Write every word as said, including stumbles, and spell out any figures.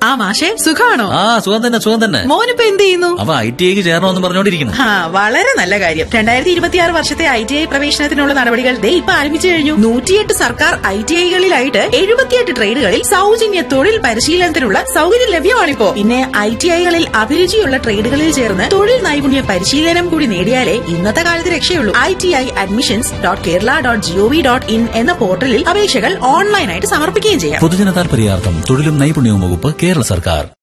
ആ മാഷെ, സുഖാണോ? ആ സുഖം തന്നെ സുഖം തന്നെ. മോനിപ്പോ എന്ത് ചെയ്യുന്നു? അവ ഐ ടി ഐക്ക് ചേരണമെന്ന് പറഞ്ഞോണ്ടിരിക്കുന്നു. ആ വളരെ നല്ല കാര്യം. രണ്ടായിരത്തി ഇരുപത്തിയാറ് വർഷത്തെ ഐ ടി ഐ പ്രവേശനത്തിനുള്ള നടപടികൾ ദേ ഇപ്പൊ ആരംഭിച്ചു കഴിഞ്ഞു. നൂറ്റിയെട്ട് സർക്കാർ ഐ ടി ഐകളിലായിട്ട് എഴുപത്തിയെട്ട് ട്രേഡുകളിൽ സൗജന്യ തൊഴിൽ പരിശീലനത്തിനുള്ള സൗകര്യം ലഭ്യമാണിപ്പോ. പിന്നെ ഐ ടി ഐകളിൽ അഭിരുചിയുള്ള ട്രേഡുകളിൽ ചേർന്ന് തൊഴിൽ നൈപുണ്യ പരിശീലനം കൂടി നേടിയാലേ ഇന്നത്തെ കാലത്ത് രക്ഷയുള്ളൂ. I T I admissions dot Kerala dot G O V dot in എന്ന പോർട്ടലിൽ അപേക്ഷകൾ ഓൺലൈനായിട്ട് സമർപ്പിക്കുകയും ചെയ്യാം. പൊതുജന താൽപര്യാർത്ഥം തൊഴിലും നൈപുണ്യവും വകുപ്പ്, കേരള സർക്കാർ.